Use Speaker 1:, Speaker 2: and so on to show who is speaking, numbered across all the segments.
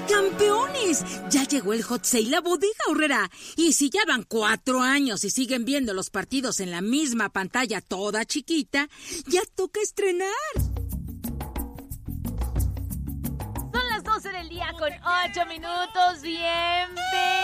Speaker 1: ¡Campeones! Ya llegó el Hot Sale a Bodega Aurrera. Y si ya van 4 años y siguen viendo los partidos en la misma pantalla toda chiquita, ya toca estrenar.
Speaker 2: Son las 12 del día con 8 minutos. Bienvenido,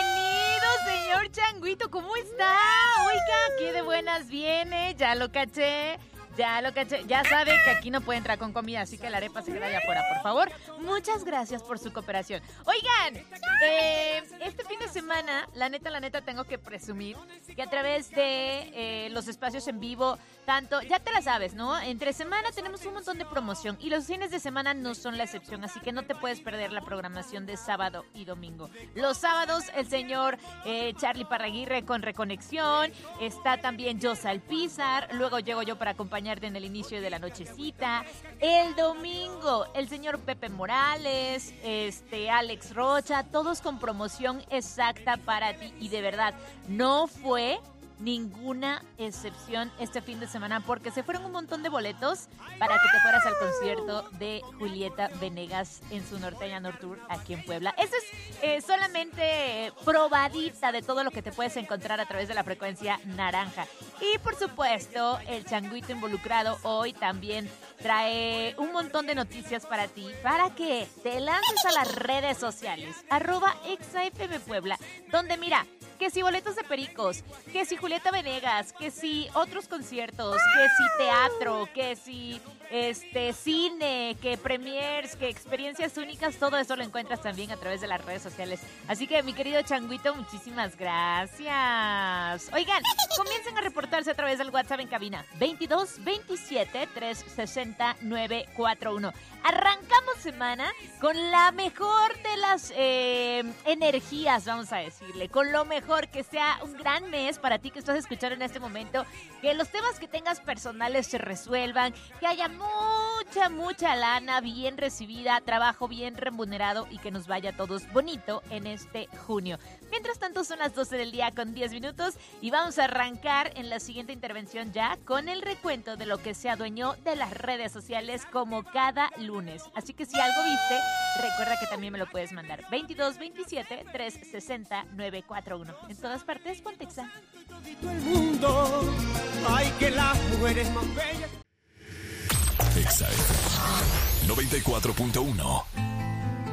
Speaker 2: señor Changuito. ¿Cómo está? Oiga, qué de buenas viene. Ya lo caché. Ya sabe que aquí no puede entrar con comida, así que la arepa se queda allá afuera, por favor. Muchas gracias por su cooperación. Oigan, este fin de semana, la neta, tengo que presumir que a través de los espacios en vivo, tanto, ya te la sabes, ¿no? Entre semana tenemos un montón de promoción y los fines de semana no son la excepción, así que no te puedes perder la programación de sábado y domingo. Los sábados, el señor Charlie Parraguirre con Reconexión, está también Josa Alpizar, luego llego yo para acompañarte en el inicio de la nochecita. El domingo, el señor Pepe Morales, Alex Rocha, todos con promoción exacta para ti. Y de verdad, no fue ninguna excepción este fin de semana porque se fueron un montón de boletos para que te fueras al concierto de Julieta Venegas en su Norteña Nortour aquí en Puebla. Eso es solamente probadita de todo lo que te puedes encontrar a través de la frecuencia naranja. Y por supuesto, el Changuito involucrado hoy también trae un montón de noticias para ti, para que te lances a las redes sociales, @ExaFMPuebla, donde mira, que si boletos de Pericos, que si Julieta Venegas, que si otros conciertos, que si teatro, que si cine, que premiers, que experiencias únicas, todo eso lo encuentras también a través de las redes sociales. Así que, mi querido Changuito, muchísimas gracias. Oigan, comiencen a reportarse a través del WhatsApp en cabina 22 27 360 941. Arrancamos semana con la mejor de las energías, vamos a decirle, con lo mejor, que sea un gran mes para ti que estás escuchando en este momento, que los temas que tengas personales se resuelvan, que haya mucha lana bien recibida, trabajo bien remunerado y que nos vaya a todos bonito en este junio. Mientras tanto, son las 12 del día con 10 minutos y vamos a arrancar en la siguiente intervención ya con el recuento de lo que se adueñó de las redes sociales como cada lunes. Así que si algo viste, recuerda que también me lo puedes mandar. 22 27 360 941. En todas partes, Pontexa.
Speaker 3: El mundo, ay, que las mujeres más bellas.
Speaker 4: Exa 94.1